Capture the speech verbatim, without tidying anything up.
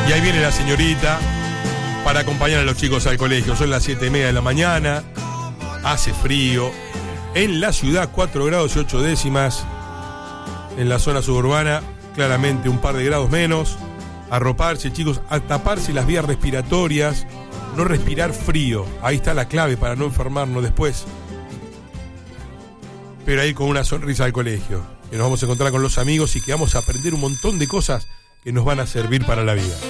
Y ahí viene la señorita para acompañar a los chicos al colegio. Son las siete y media de la mañana, hace frío. En la ciudad, cuatro grados y ocho décimas. En la zona suburbana, claramente un par de grados menos. Arroparse, chicos, a taparse las vías respiratorias, no respirar frío. Ahí está la clave para no enfermarnos después. Pero ahí con una sonrisa al colegio, que nos vamos a encontrar con los amigos y que vamos a aprender un montón de cosas que nos van a servir para la vida.